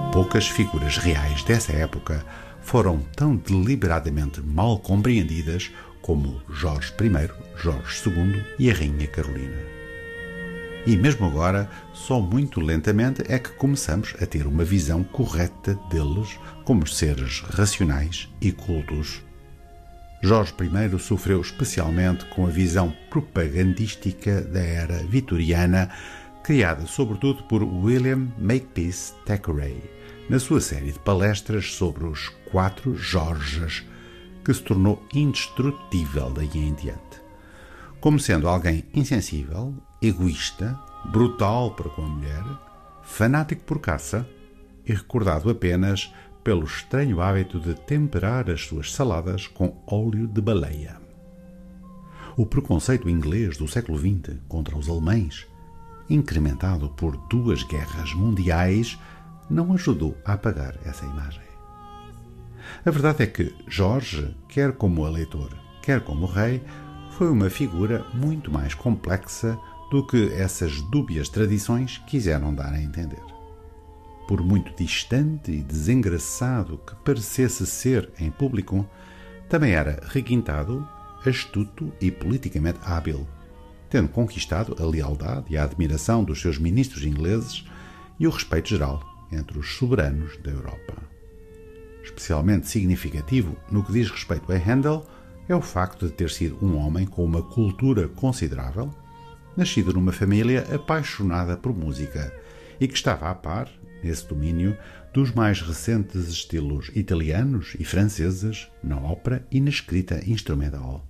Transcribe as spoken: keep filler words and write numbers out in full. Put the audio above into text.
Poucas figuras reais dessa época foram tão deliberadamente mal compreendidas como Jorge I, Jorge segundo e a Rainha Carolina. E mesmo agora, só muito lentamente é que começamos a ter uma visão correta deles como seres racionais e cultos. Jorge I sofreu especialmente com a visão propagandística da era vitoriana, criada sobretudo por William Makepeace Thackeray, na sua série de palestras sobre os quatro Jorges, que se tornou indestrutível daí em diante. Como sendo alguém insensível, egoísta, brutal para com a mulher, fanático por caça e recordado apenas pelo estranho hábito de temperar as suas saladas com óleo de baleia. O preconceito inglês do século vinte contra os alemães, incrementado por duas guerras mundiais, não ajudou a apagar essa imagem. A verdade é que Jorge, quer como eleitor, quer como rei, foi uma figura muito mais complexa do que essas dúbias tradições quiseram dar a entender. Por muito distante e desengraçado que parecesse ser em público, também era requintado, astuto e politicamente hábil, tendo conquistado a lealdade e a admiração dos seus ministros ingleses e o respeito geral entre os soberanos da Europa. Especialmente significativo no que diz respeito a Handel é o facto de ter sido um homem com uma cultura considerável, nascido numa família apaixonada por música e que estava a par, nesse domínio, dos mais recentes estilos italianos e franceses na ópera e na escrita instrumental.